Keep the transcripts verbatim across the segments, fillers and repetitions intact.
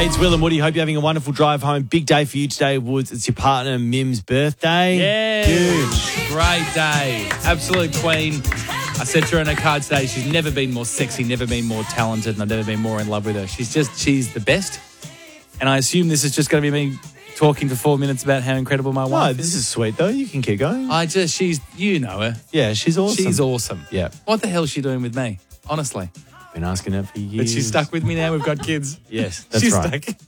Hey, it's Will and Woody. Hope you're having a wonderful drive home. Big day for you today, Woods. It's your partner Mim's birthday. Yeah. Huge. Great day. Absolute queen. I said to her in her card today, she's never been more sexy, never been more talented, and I've never been more in love with her. She's just, she's the best. And I assume this is just going to be me talking for four minutes about how incredible my No, wife this is. is sweet, though. You can keep going. I just, she's, you know her. yeah, she's awesome. She's awesome. Yeah. What the hell's she doing with me? Honestly. Been asking her for years. But she's stuck with me now. We've got kids. Yes, that's she's right. stuck.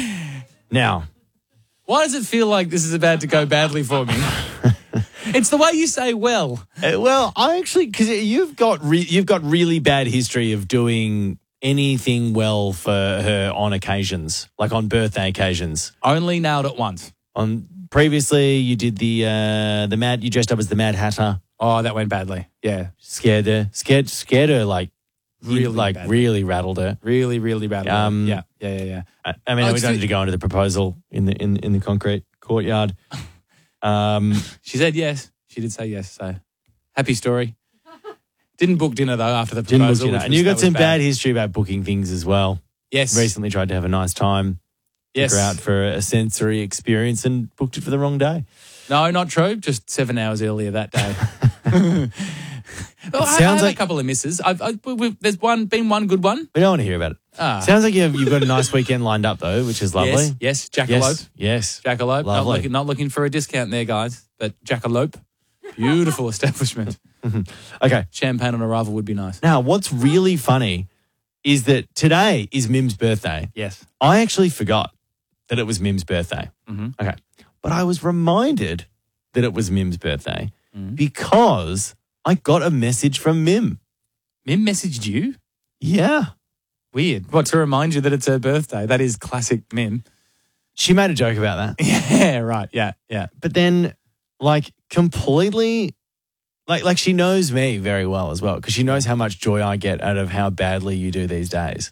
Now, Why does it feel like this is about to go badly for me? It's the way you say well. uh, well, I actually, because you've got re- you've got really bad history of doing anything well for her on occasions, like on birthday occasions. Only nailed it once. On previously, you did the uh, the mad. You dressed up as the Mad Hatter. Oh, that went badly. Yeah. Scared her. Scared. Scared her. Like Really Like badly. really rattled her. Really, really bad. Um, yeah, yeah, yeah, yeah. I, I mean, Oh, we it's don't the- need to go into the proposal in the in in the concrete courtyard. Um, She said yes. She did say yes. So happy story. Didn't book dinner though after the didn't book proposal. dinner. which And was- you that got was some bad. bad history about booking things as well. Yes. Recently tried to have a nice time. Yes. Took her out for a sensory experience and booked it for the wrong day. No, not true. Just seven hours earlier that day. well, I, I sounds had like- a couple of misses. I've, I, we, we, there's one been one good one. We don't want to hear about it. Ah. Sounds like you've, you've got a nice weekend lined up though, which is lovely. Yes, yes, Jackalope. Yes. Yes. Jackalope. Not Lovely. looking, not looking for a discount there, guys. But Jackalope, beautiful establishment. Okay. Champagne on arrival would be nice. Now, what's really funny is that today is Mim's birthday. Yes. I actually forgot that it was Mim's birthday. Mhm. Okay. But I was reminded that it was Mim's birthday Mhm. because I got a message from Mim. Mim messaged you? Yeah. Weird. What, to remind you that it's her birthday? That is classic Mim. She made a joke about that. Yeah, right. Yeah, yeah. But then, like, completely, like, like she knows me very well as well because she knows how much joy I get out of how badly you do these days.